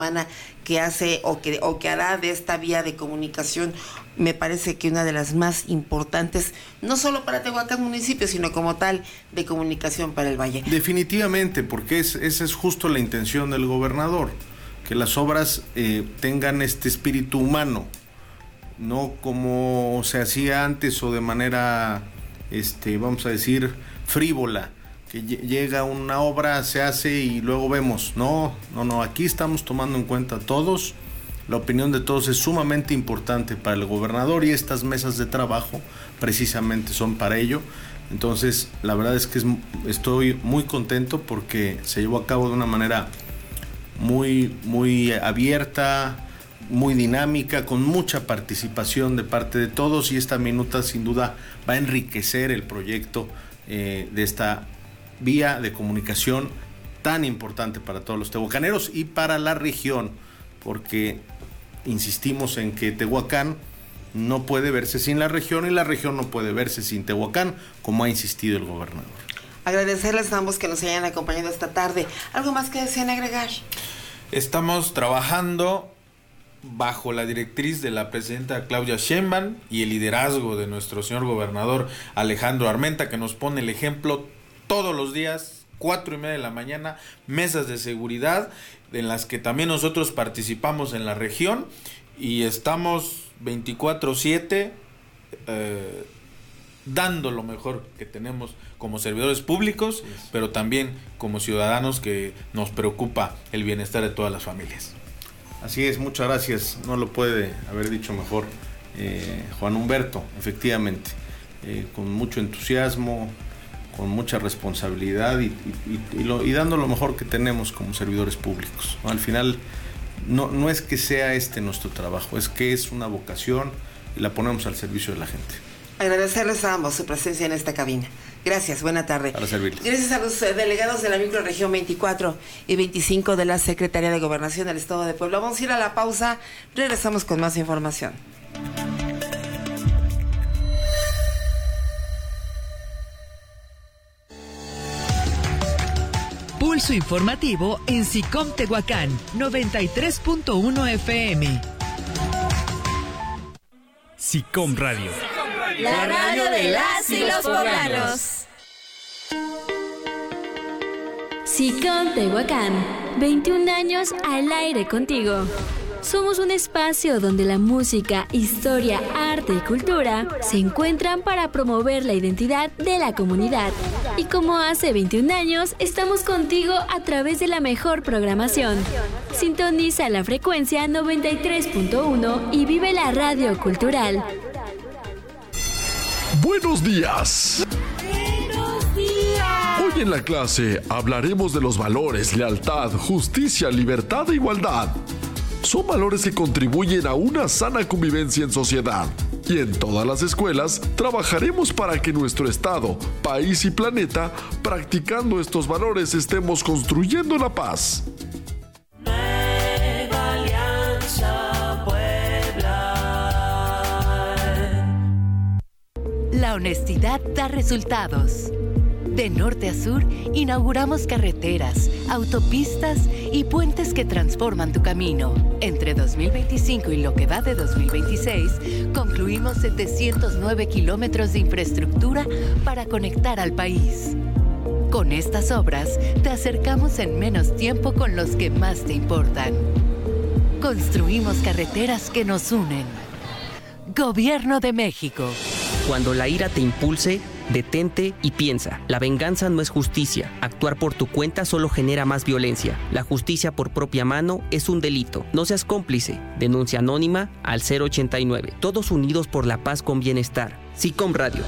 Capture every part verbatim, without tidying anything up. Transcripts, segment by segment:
que hace o que o que hará de esta vía de comunicación, me parece que una de las más importantes, no solo para Tehuacán municipio, sino como tal de comunicación para el Valle. Definitivamente, porque es, esa es justo la intención del gobernador, que las obras eh, tengan este espíritu humano, no como se hacía antes o de manera, este, vamos a decir, frívola, que llega una obra, se hace y luego vemos. No, no, no, aquí estamos tomando en cuenta a todos, la opinión de todos es sumamente importante para el gobernador y estas mesas de trabajo precisamente son para ello. Entonces, la verdad es que es, estoy muy contento porque se llevó a cabo de una manera muy, muy abierta, muy dinámica, con mucha participación de parte de todos, y esta minuta sin duda va a enriquecer el proyecto eh, de esta vía de comunicación tan importante para todos los tehuacaneros y para la región, porque insistimos en que Tehuacán no puede verse sin la región y la región no puede verse sin Tehuacán, como ha insistido el gobernador. Agradecerles a ambos que nos hayan acompañado esta tarde. ¿Algo más que desean agregar? Estamos trabajando bajo la directriz de la presidenta Claudia Sheinbaum y el liderazgo de nuestro señor gobernador Alejandro Armenta, que nos pone el ejemplo todos los días, cuatro y media de la mañana, mesas de seguridad en las que también nosotros participamos en la región y estamos veinticuatro siete eh, dando lo mejor que tenemos como servidores públicos, pero también como ciudadanos que nos preocupa el bienestar de todas las familias. Así es, muchas gracias, no lo puede haber dicho mejor eh, Juan Humberto, efectivamente, eh, con mucho entusiasmo, con mucha responsabilidad y, y, y, lo, y dando lo mejor que tenemos como servidores públicos, ¿no? Al final no, no es que sea este nuestro trabajo, es que es una vocación y la ponemos al servicio de la gente. Agradecerles a ambos su presencia en esta cabina. Gracias, buena tarde. Para servirles. Gracias a los delegados de la microrregión veinticuatro y veinticinco de la Secretaría de Gobernación del Estado de Puebla. Vamos a ir a la pausa, regresamos con más información. Pulso informativo en SICOM Tehuacán, noventa y tres punto uno F M. SICOM Radio. La radio de las y los poblanos. SICOM Tehuacán, veintiún años al aire contigo. Somos un espacio donde la música, historia, arte y cultura se encuentran para promover la identidad de la comunidad. Y como hace veintiún años, estamos contigo a través de la mejor programación. Sintoniza la frecuencia noventa y tres punto uno y vive la radio cultural. Buenos días. Buenos días. Hoy en la clase hablaremos de los valores, lealtad, justicia, libertad e igualdad. Son valores que contribuyen a una sana convivencia en sociedad. Y en todas las escuelas trabajaremos para que nuestro estado, país y planeta, practicando estos valores, estemos construyendo la paz. Nueva Alianza Puebla. La honestidad da resultados. De norte a sur, inauguramos carreteras, autopistas y puentes que transforman tu camino. Entre dos mil veinticinco y lo que va de dos mil veintiséis, concluimos setecientos nueve kilómetros de infraestructura para conectar al país. Con estas obras, te acercamos en menos tiempo con los que más te importan. Construimos carreteras que nos unen. Gobierno de México. Cuando la ira te impulse, detente y piensa. La venganza no es justicia. Actuar por tu cuenta solo genera más violencia. La justicia por propia mano es un delito. No seas cómplice. Denuncia anónima al cero ochenta y nueve. Todos unidos por la paz con bienestar. SICOM Radio.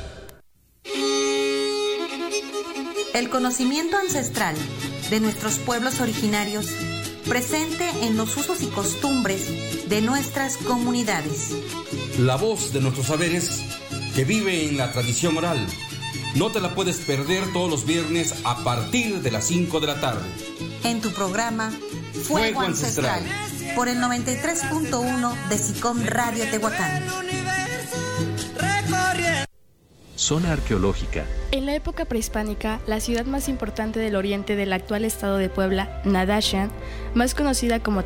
El conocimiento ancestral de nuestros pueblos originarios, presente en los usos y costumbres de nuestras comunidades. La voz de nuestros saberes que vive en la tradición oral. No te la puedes perder todos los viernes a partir de las cinco de la tarde. En tu programa Fuego, Fuego Ancestral, Ancestral, por el noventa y tres punto uno de SICOM Radio Tehuacán. Zona arqueológica. En la época prehispánica, la ciudad más importante del oriente del actual estado de Puebla, Nadashan, más conocida como